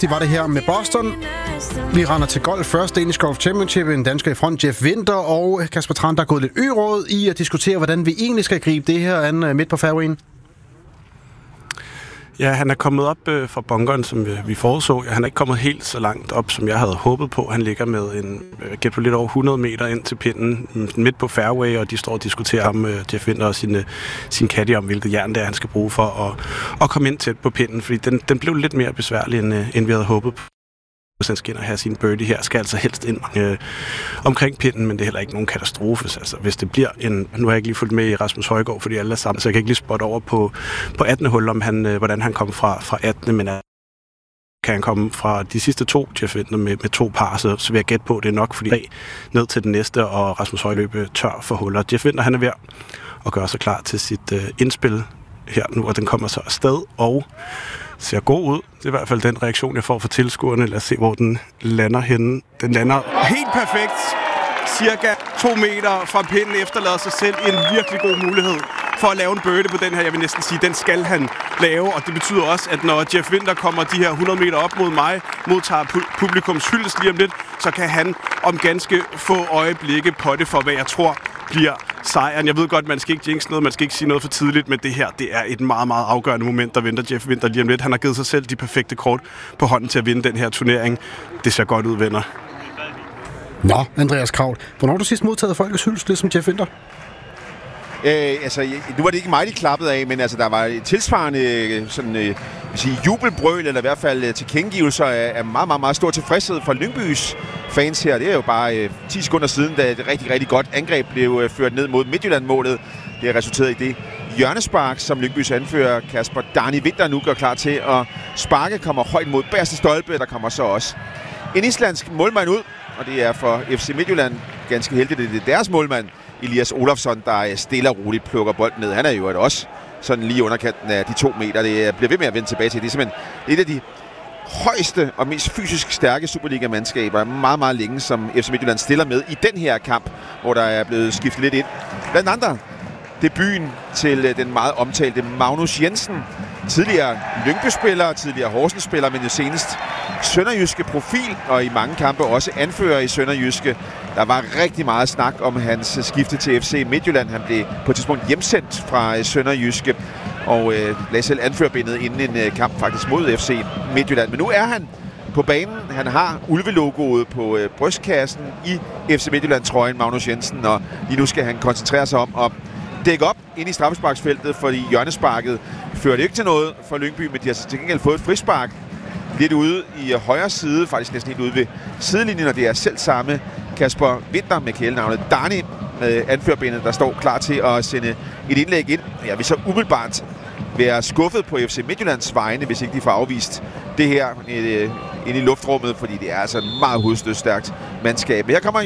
Det var det her med Boston. Vi render til golf først. Danish Golf Championship, en dansker i front, Jeff Winther og Kasper Tran, der er gået lidt ø-råd i at diskutere, hvordan vi egentlig skal gribe det her an midt på fairwayen. Ja, han er kommet op fra bunkeren, som vi forudså. Han er ikke kommet helt så langt op, som jeg havde håbet på. Han ligger med en gæt på lidt over 100 meter ind til pinden midt på fairway, og de står og diskuterer om Jeff Winther og sin caddy om, hvilket jern det er, han skal bruge for at komme ind tæt på pinden, fordi den blev lidt mere besværlig, end vi havde håbet på. Hvis han skal ind og have sin birdie her, skal altså helst ind omkring pinden, men det er heller ikke nogen katastrofe. Altså, hvis det bliver nu har jeg ikke lige fulgt med i Rasmus Højgaard, fordi alle er sammen, så jeg kan ikke lige spotte over på 18. hul, om hvordan han kom fra 18. Men kan han komme fra de sidste to, Jeff Winther med 2 par, så vil jeg gætte på, det er nok, fordi ned til den næste, og Rasmus Højgaard løber tør for huller. Jeff Winther, han er ved at gøre sig klar til sit indspil her nu, og den kommer så afsted, og ser god ud. Det er i hvert fald den reaktion, jeg får fra tilskuerne. Lad os se, hvor den lander henne. Den lander helt perfekt. Cirka 2 meter fra pinden, efterlader sig selv en virkelig god mulighed for at lave en birdie på den her. Jeg vil næsten sige, den skal han lave, og det betyder også, at når Jeff Winther kommer de her 100 meter op mod mig, modtager publikums hyldest lige om lidt, så kan han om ganske få øjeblikke på det for, hvad jeg tror bliver sejren. Jeg ved godt, man skal ikke jinx noget, man skal ikke sige noget for tidligt, men det her, det er et meget, meget afgørende moment, der venter Jeff Winther lige om lidt. Han har givet sig selv de perfekte kort på hånden til at vinde den her turnering. Det ser godt ud, venner. Nå, Andreas Kraut, hvornår har du sidst modtaget folkets hyldest, ligesom Jeff Winther? Nu var det ikke mig, de klappede af, men altså, der var tilsvarende sådan, jubelbrøl, eller i hvert fald tilkendegivelser af meget, meget, meget stor tilfredshed fra Lyngbys fans her. Det er jo bare 10 sekunder siden, da et rigtig, rigtig godt angreb blev ført ned mod Midtjylland-målet. Det har resulteret i det hjørnespark, som Lyngbys anfører Kasper Darni Winther nu gør klar til at sparke, kommer højt mod bagerste stolpe. Der kommer så også en islandsk målmand ud, og det er for FC Midtjylland ganske heldigt, det er deres målmand, Elias Olofsson, der stille og roligt plukker bolden ned. Han er jo også sådan lige underkanten af de 2 meter. Det bliver ved med at vende tilbage til. Det er simpelthen et af de højeste og mest fysisk stærke Superliga-mandskaber meget, meget længe, som FC Midtjylland stiller med i den her kamp, hvor der er blevet skiftet lidt ind. Blandt andre debuten til den meget omtalte Magnus Jensen. Tidligere Lyngby-spiller, tidligere Horsens-spiller, men jo senest sønderjyske profil, og i mange kampe også anfører i sønderjyske. Der var rigtig meget snak om hans skifte til FC Midtjylland. Han blev på et tidspunkt hjemsendt fra sønderjyske, og lagde selv anførbindet inden en kamp faktisk mod FC Midtjylland. Men nu er han på banen. Han har ulvelogoet på brystkassen i FC Midtjylland-trøjen, Magnus Jensen, og lige nu skal han koncentrere sig om at dække op ind i straffesparksfeltet, fordi hjørnesparket førte ikke til noget for Lyngby, men de har til gengæld fået et frispark lidt ude i højre side, faktisk næsten helt ude ved sidelinjen, og det er selv samme Kasper Winther med kælenavnet Darni med anførbenet, der står klar til at sende et indlæg ind. Jeg vil så umiddelbart være skuffet på FC Midtjyllands vegne, hvis ikke de får afvist det her ind i luftrummet, fordi det er altså et meget hovedstødstærkt mandskab. Men her kommer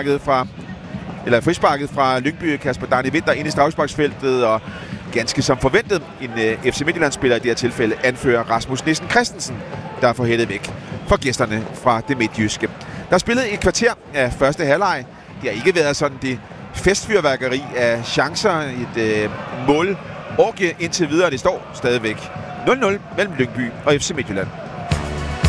frisparket fra Lyngby, Kasper Darni Winther ind i straffesparksfeltet, og ganske som forventet en FC Midtjylland-spiller i det her tilfælde anfører Rasmus Nissen Christensen, der er forhældet væk for gæsterne fra det midtjyske. Der er spillet et kvarter af første halvleg. Det har ikke været sådan det festfyrværkeri af chancer, et mål orgie indtil videre. Det står stadigvæk 0-0 mellem Lyngby og FC Midtjylland.